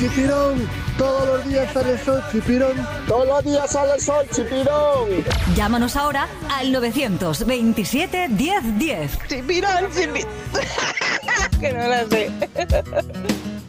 Chipirón, todos los días sale el sol, Chipirón. Todos los días sale el sol, Chipirón. Llámanos ahora al 927 10 10. Chipirón, Chipirón. Que no la sé.